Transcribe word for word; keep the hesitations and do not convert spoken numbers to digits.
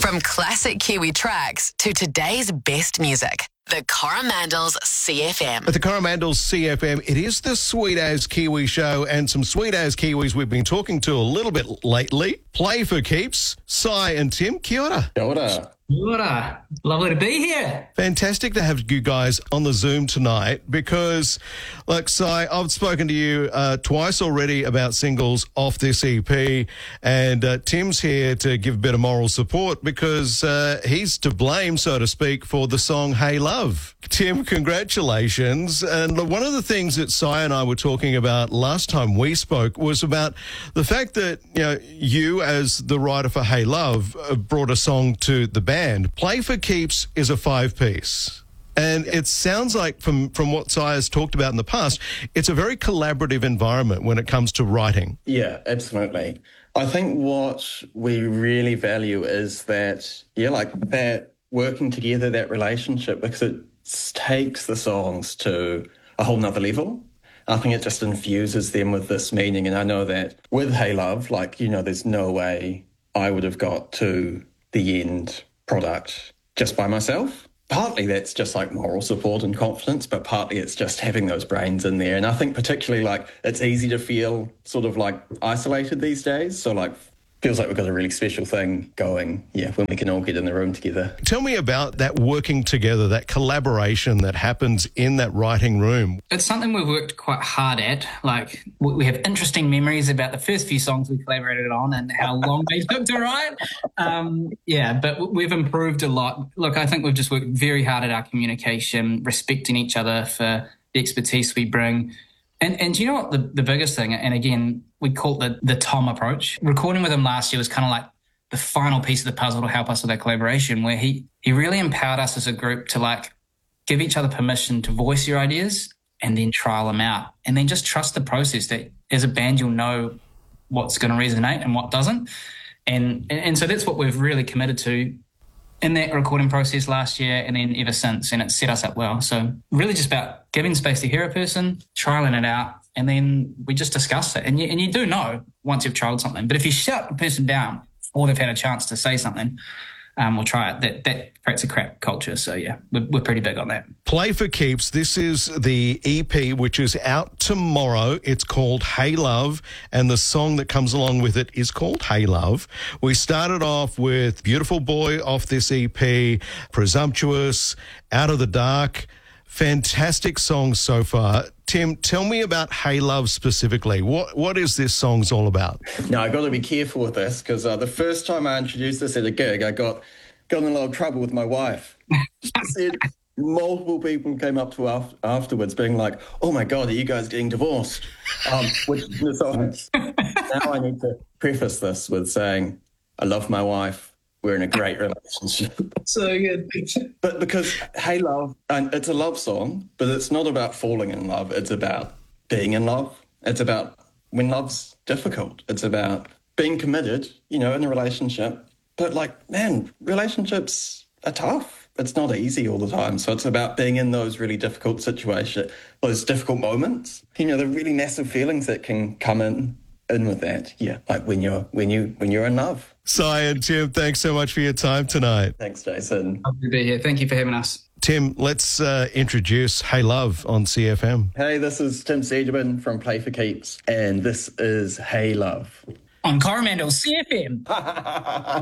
From classic Kiwi tracks to today's best music. The Coromandels C F M. At the Coromandels C F M, it is the Sweet As Kiwi show, and some Sweet As Kiwis we've been talking to a little bit lately. Play for keeps. Si and Tim, kia ora. Kia ora. Kia ora. Lovely to be here. Fantastic to have you guys on the Zoom tonight because, like, Si, I've spoken to you uh, twice already about singles off this E P, and uh, Tim's here to give a bit of moral support because uh, he's to blame, so to speak, for the song Hey Love. Tim, congratulations. And one of the things that Si and I were talking about last time we spoke was about the fact that, you know, you as the writer for Hey Love uh, brought a song to the band. Play for Keeps is a five-piece. And it sounds like from, from what Si has talked about in the past, it's a very collaborative environment when it comes to writing. Yeah, absolutely. I think what we really value is that, yeah, like that working together, that relationship, because it takes the songs to a whole nother level. I think it just infuses them with this meaning. And I know that with Hey Love, like, you know, there's no way I would have got to the end product just by myself. Partly that's just like moral support and confidence, but partly it's just having those brains in there. And I think particularly like it's easy to feel sort of like isolated these days. So like feels like we've got a really special thing going, yeah, when we can all get in the room together. Tell me about that working together, that collaboration that happens in that writing room. It's something we've worked quite hard at. Like, we have interesting memories about the first few songs we collaborated on and how long they took to write. Um, yeah, but we've improved a lot. Look, I think we've just worked very hard at our communication, respecting each other for the expertise we bring. And and do you know what the, the biggest thing, and again, we call it the, the Tom approach. Recording with him last year was kind of like the final piece of the puzzle to help us with that collaboration, where he, he really empowered us as a group to like give each other permission to voice your ideas and then trial them out. And then just trust the process that as a band, you'll know what's going to resonate and what doesn't. And, and, and so that's what we've really committed to in that recording process last year and then ever since, and it's set us up well. So really just about giving space to hear a person, trialling it out, and then we just discuss it. And you, and you do know once you've trialled something. But if you shut a person down or they've had a chance to say something um, or try it, that, that creates a crap culture. So, yeah, we're, we're pretty big on that. Play for Keeps. This is the E P, which is out tomorrow. It's called Hey Love, and the song that comes along with it is called Hey Love. We started off with Beautiful Boy off this E P, Presumptuous, Out of the Dark. Fantastic songs so far. Tim, tell me about Hey Love specifically. What What is this song's all about? Now, I got to be careful with this because uh, the first time I introduced this at a gig, I got, got in a lot of trouble with my wife. She said multiple people came up to us afterwards being like, oh, my God, are you guys getting divorced? Um, which, so now I need to preface this with saying I love my wife. We're in a great relationship. So good. But because Hey Love, and it's a love song, but it's not about falling in love. It's about being in love. It's about when love's difficult. It's about being committed, you know, in a relationship. But like, man, relationships are tough. It's not easy all the time. So it's about being in those really difficult situations, those difficult moments, you know, the really massive feelings that can come in. In with that, yeah, like when you're when you when you're in love. Si and Tim, thanks so much for your time tonight. Thanks, Jason. Happy to be here. Thank you for having us. Tim, let's uh, introduce Hey Love on C F M. Hey, this is Tim Seidman from Play for Keeps, and this is Hey Love On Coromandel C F M.